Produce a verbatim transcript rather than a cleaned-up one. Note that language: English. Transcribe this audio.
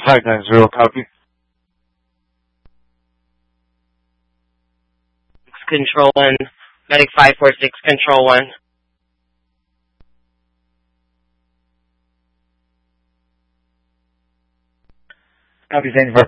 five nine zero, copy. Control one, Medic five four six, Control one. Copy, standing for